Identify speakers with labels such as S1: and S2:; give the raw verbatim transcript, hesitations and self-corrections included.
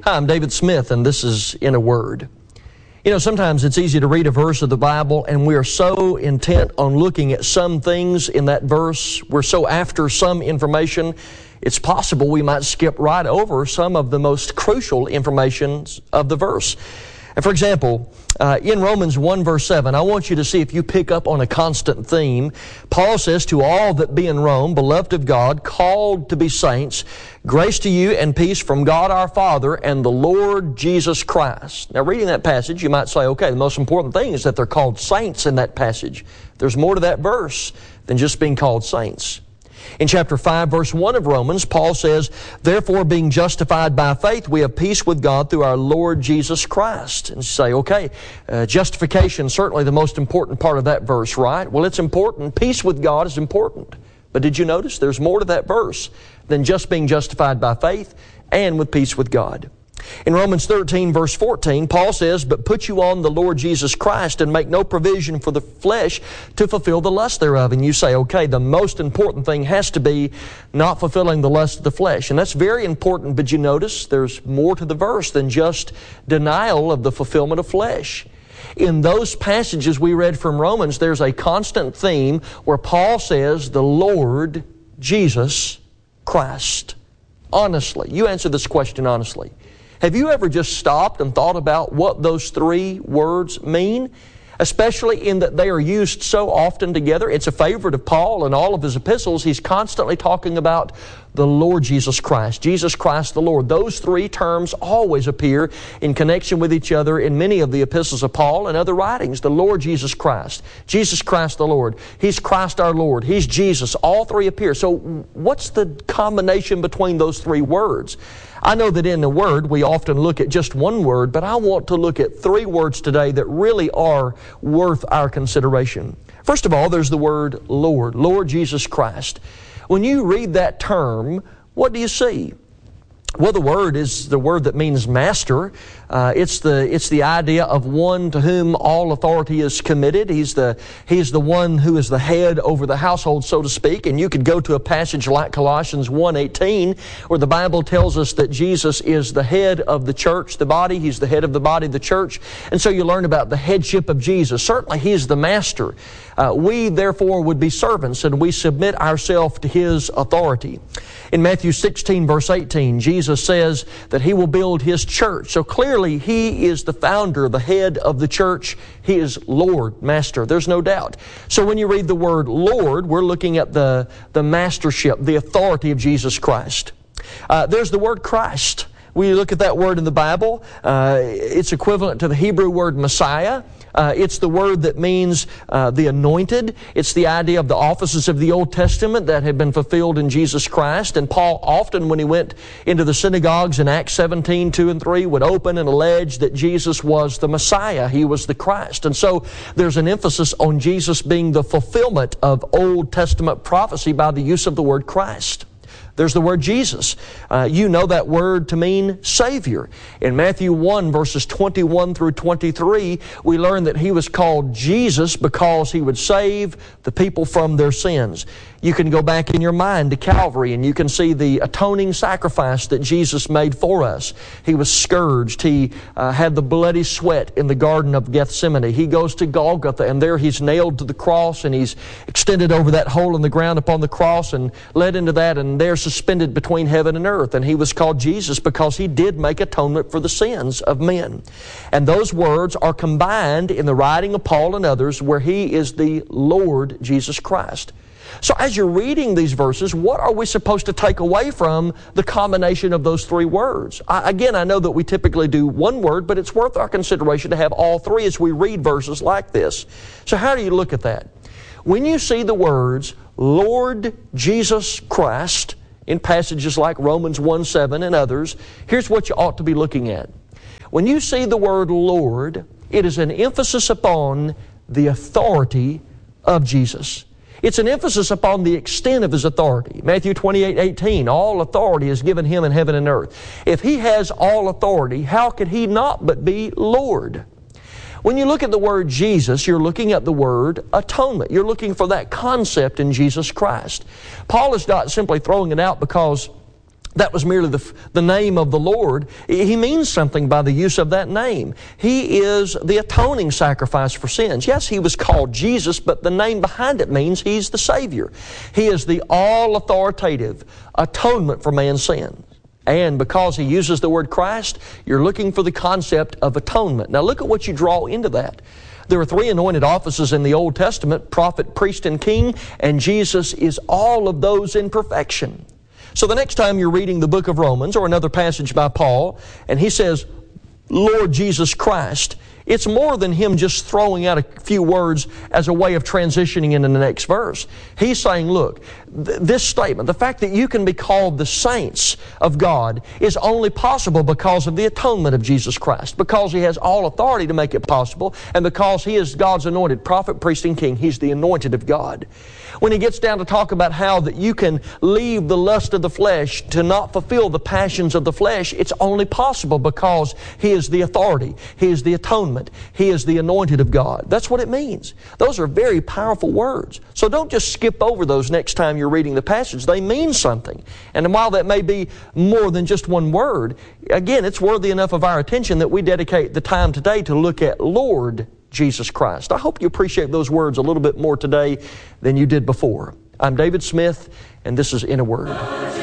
S1: Hi, I'm David Smith, and this is In a Word. You know, sometimes it's easy to read a verse of the Bible, and we are so intent on looking at some things in that verse. We're so after some information, it's possible we might skip right over some of the most crucial information of the verse. And for example, uh, in Romans one verse seven, I want you to see if you pick up on a constant theme. Paul says, "To all that be in Rome, beloved of God, called to be saints, grace to you and peace from God our Father and the Lord Jesus Christ." Now, reading that passage, you might say, okay, the most important thing is that they're called saints in that passage. There's more to that verse than just being called saints. In chapter five, verse one of Romans, Paul says, "Therefore, being justified by faith, we have peace with God through our Lord Jesus Christ." And you say, okay, uh, justification, certainly the most important part of that verse, right? Well, it's important. Peace with God is important. But did you notice there's more to that verse than just being justified by faith and with peace with God? In Romans thirteen, verse fourteen, Paul says, "But put you on the Lord Jesus Christ and make no provision for the flesh to fulfill the lust thereof." And you say, okay, the most important thing has to be not fulfilling the lust of the flesh. And that's very important, but you notice there's more to the verse than just denial of the fulfillment of flesh. In those passages we read from Romans, there's a constant theme where Paul says, the Lord Jesus Christ. Honestly, you answer this question honestly. Have you ever just stopped and thought about what those three words mean? Especially in that they are used so often together. It's a favorite of Paul in all of his epistles. He's constantly talking about the Lord Jesus Christ. Jesus Christ the Lord. Those three terms always appear in connection with each other in many of the epistles of Paul and other writings. The Lord Jesus Christ. Jesus Christ the Lord. He's Christ our Lord. He's Jesus. All three appear. So what's the combination between those three words? I know that in the Word we often look at just one word, but I want to look at three words today that really are worth our consideration. First of all, there's the word Lord, Lord Jesus Christ. When you read that term, what do you see? Well, the word is the word that means master. Uh, it's the it's the idea of one to whom all authority is committed. He's the he's the one who is the head over the household, so to speak. And you could go to a passage like Colossians one eighteen, where the Bible tells us that Jesus is the head of the church, the body. He's the head of the body, the church. And so you learn about the headship of Jesus. Certainly, He's the master. Uh, we, therefore, would be servants, and we submit ourselves to His authority. In Matthew sixteen, verse eighteen, Jesus says that He will build His church. So clearly, He is the founder, the head of the church. He is Lord, Master. There's no doubt. So when you read the word Lord, we're looking at the, the mastership, the authority of Jesus Christ. Uh, there's the word Christ. We look at that word in the Bible. Uh, it's equivalent to the Hebrew word Messiah. Uh, it's the word that means uh, the anointed. It's the idea of the offices of the Old Testament that have been fulfilled in Jesus Christ. And Paul often, when he went into the synagogues in Acts seventeen, two and three, would open and allege that Jesus was the Messiah. He was the Christ. And so there's an emphasis on Jesus being the fulfillment of Old Testament prophecy by the use of the word Christ. There's the word Jesus. Uh, you know that word to mean Savior. In Matthew one, verses twenty-one through twenty-three, we learn that He was called Jesus because He would save the people from their sins. You can go back in your mind to Calvary and you can see the atoning sacrifice that Jesus made for us. He was scourged. He uh, had the bloody sweat in the Garden of Gethsemane. He goes to Golgotha and there He's nailed to the cross and He's extended over that hole in the ground upon the cross and led into that, and there suspended between heaven and earth. And He was called Jesus because He did make atonement for the sins of men. And those words are combined in the writing of Paul and others where He is the Lord Jesus Christ. So as you're reading these verses, what are we supposed to take away from the combination of those three words? I, again, I know that we typically do one word, but it's worth our consideration to have all three as we read verses like this. So how do you look at that? When you see the words, Lord Jesus Christ, in passages like Romans one seven and others, here's what you ought to be looking at. When you see the word Lord, it is an emphasis upon the authority of Jesus. It's an emphasis upon the extent of His authority. Matthew twenty-eight eighteen, all authority is given Him in heaven and earth. If He has all authority, how could He not but be Lord? When you look at the word Jesus, you're looking at the word atonement. You're looking for that concept in Jesus Christ. Paul is not simply throwing it out because that was merely the, the name of the Lord. He means something by the use of that name. He is the atoning sacrifice for sins. Yes, He was called Jesus, but the name behind it means He's the Savior. He is the all-authoritative atonement for man's sins. And because He uses the word Christ, you're looking for the concept of atonement. Now look at what you draw into that. There are three anointed offices in the Old Testament: prophet, priest, and king, and Jesus is all of those in perfection. So the next time you're reading the book of Romans or another passage by Paul, and he says, Lord Jesus Christ, it's more than him just throwing out a few words as a way of transitioning into the next verse. He's saying, look, th- this statement, the fact that you can be called the saints of God, is only possible because of the atonement of Jesus Christ, because He has all authority to make it possible, and because He is God's anointed prophet, priest, and king. He's the anointed of God. When he gets down to talk about how that you can leave the lust of the flesh to not fulfill the passions of the flesh, it's only possible because He is the authority. He is the atonement. He is the anointed of God. That's what it means. Those are very powerful words. So don't just skip over those next time you're reading the passage. They mean something. And while that may be more than just one word, again, it's worthy enough of our attention that we dedicate the time today to look at Lord Jesus Christ. I hope you appreciate those words a little bit more today than you did before. I'm David Smith, and this is In a Word.